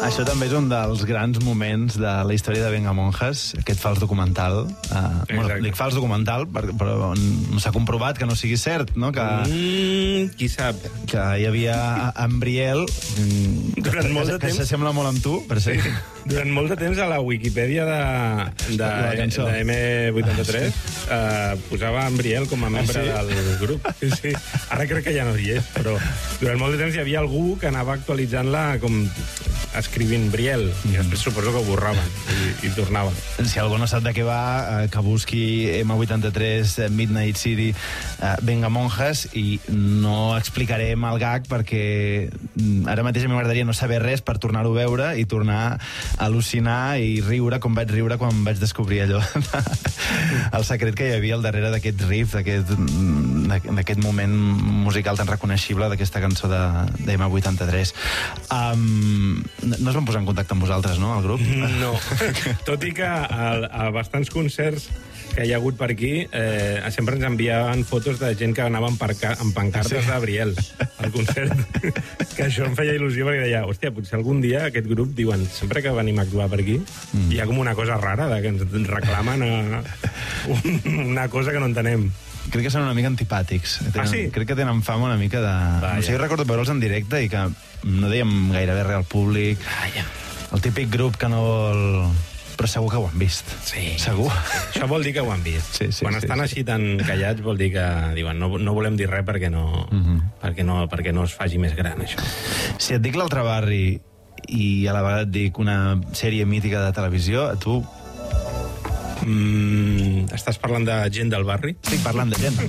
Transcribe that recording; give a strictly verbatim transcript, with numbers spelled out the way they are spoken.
Això també és un dels grans moments de la història de Vengamonjas, aquest fals documental. Uh, bueno, dic fals documental, però no s'ha comprovat que no sigui cert, no? Que, mm, qui sap? Que hi havia en Briel, durant molt de que temps, s'assembla molt amb tu, per ser. Sí. Durant molt de temps a la Wikipedia de, de, de, de eme vuitanta-tres eh, posava en Briel com a membre ah, sí? del grup. Sí, sí. Ara crec que ja no hi és, però durant molt de temps hi havia algú que anava actualitzant-la com escrivint Briel, i després suposo que ho borraven i, i tornaven. Si algú no sap de què va, eh, que busqui eme vuitanta-tres, Midnight City, eh, Vengamonjas, i no explicarem el gag perquè ara mateix a mi m'agradaria no saber res per tornar-ho a veure i tornar a al·lucinar i riure com vaig riure quan vaig descobrir allò el secret que hi havia al darrere d'aquest riff, d'aquest moment musical tan reconeixible d'aquesta cançó d'eme vuitanta-tres. Um, no es van posar en contacte amb vosaltres, no, el grup? No, tot i que a, a bastants concerts que hi ha hagut per aquí eh, sempre ens enviaven fotos de gent que anava amb, amb pancartes sí. de Briel al concert, que això em feia il·lusió perquè deia, hòstia, potser algun dia aquest grup diuen, sempre que venim a actuar per aquí mm. hi ha com una cosa rara de que ens reclamen a una cosa que no entenem. Crec que són una mica antipàtics. Tenen, ah, sí? Crec que tenen fama una mica de... Vaja. No sé, jo recordo veure'ls en directe i que no dèiem gairebé res al públic. Vaja. El típic grup que no vol... Però segur que ho han vist. Sí. Segur. Sí. Això vol dir que ho han vist. Sí, sí, Quan sí, estan sí. així tan callats vol dir que diuen no, no volem dir res perquè no, uh-huh. perquè, no, perquè no es faci més gran, això. Si et dic l'altre barri i a la vegada et dic una sèrie mítica de televisió, a tu... Mm, estàs parlant de gent del barri? Estic parlant de gent